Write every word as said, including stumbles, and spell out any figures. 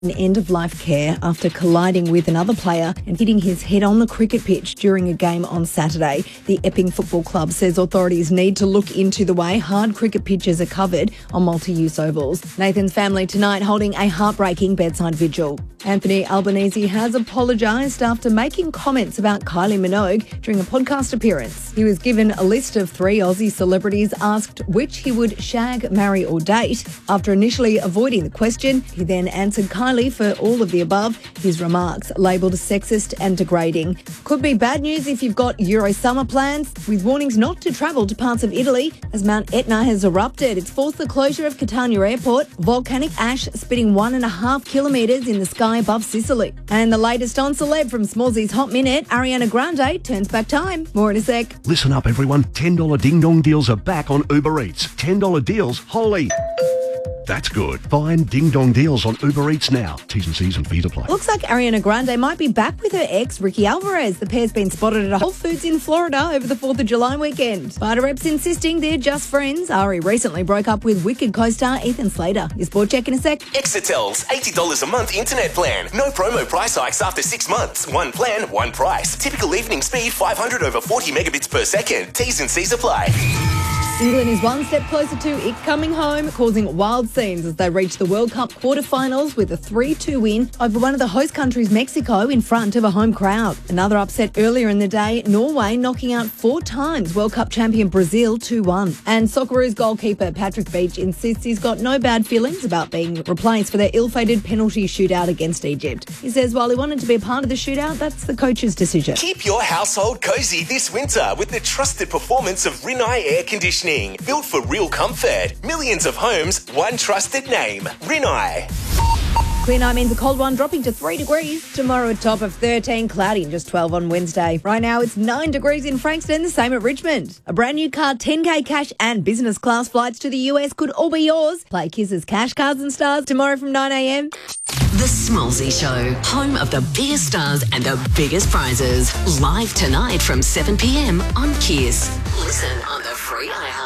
in end-of-life care after colliding with another player and hitting his head on the cricket pitch during a game on Saturday. The Epping Football Club says authorities need to look into the way hard cricket pitches are covered on multi-use ovals. Nathan's family tonight holding a heartbreaking bedside vigil. Anthony Albanese has apologised after making comments about Kylie Minogue during a podcast appearance. He was given a list of three Aussie celebrities, asked which he would shag, marry or date. After initially avoiding the question, he then answered Kylie for all of the above. His remarks labelled sexist and degrading. Could be bad news if you've got Euro summer plans, with warnings not to travel to parts of Italy as Mount Etna has erupted. It's forced the closure of Catania Airport. Volcanic ash spitting one and a half kilometres in the sky above Sicily. And the latest on celeb from Smallzy's Hot Minute, Ariana Grande turns back time. More in a sec. Listen up, everyone. ten dollar ding-dong deals are back on Uber Eats. ten dollar deals, holy... That's good. Find ding-dong deals on Uber Eats now. T's and C's and fees apply. Looks like Ariana Grande might be back with her ex, Ricky Alvarez. The pair's been spotted at a Whole Foods in Florida over the fourth of July weekend. Fighter reps insisting they're just friends. Ari recently broke up with Wicked co-star Ethan Slater. Your sport check in a sec. Exetel's eighty dollars a month internet plan. No promo price hikes after six months. One plan, one price. Typical evening speed five hundred over forty megabits per second. T's and C's apply. England is one step closer to it coming home, causing wild scenes as they reach the World Cup quarterfinals with a three two win over one of the host countries, Mexico, in front of a home crowd. Another upset earlier in the day, Norway knocking out four times World Cup champion Brazil two one. And Socceroos goalkeeper Patrick Beach insists he's got no bad feelings about being replaced for their ill-fated penalty shootout against Egypt. He says while he wanted to be a part of the shootout, that's the coach's decision. Keep your household cosy this winter with the trusted performance of Rinnai Air Conditioning. Built for real comfort. Millions of homes, one trusted name. Rinnai. Clear night means a cold one dropping to three degrees. Tomorrow a top of thirteen, cloudy and just twelve on Wednesday. Right now it's nine degrees in Frankston, the same at Richmond. A brand new car, ten K cash and business class flights to the U S could all be yours. Play Kiss's Cash Cards and Stars tomorrow from nine a m. The Smallzy Show, home of the biggest stars and the biggest prizes. Live tonight from seven p m on Kiss. Listen on the free iHeart